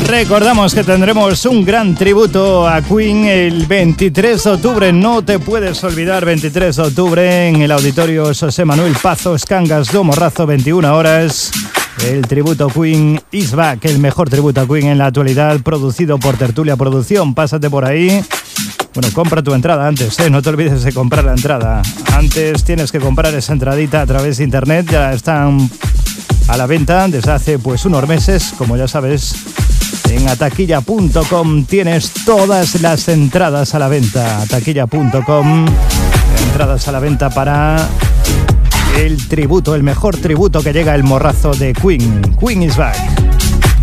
Recordamos que tendremos un gran tributo a Queen el 23 de octubre. No te puedes olvidar, 23 de octubre en el Auditorio José Manuel Pazos, Cangas do Morrazo, 21 horas. El tributo Queen is back, el mejor tributo a Queen en la actualidad, producido por Tertulia Producción. Pásate por ahí. Bueno, compra tu entrada antes, no te olvides de comprar la entrada. Antes tienes que comprar esa entradita a través de internet. Ya están a la venta desde hace pues unos meses, como ya sabes. En ataquilla.com tienes todas las entradas a la venta. Ataquilla.com, entradas a la venta para el tributo, el mejor tributo que llega el morrazo de Queen. Queen is back.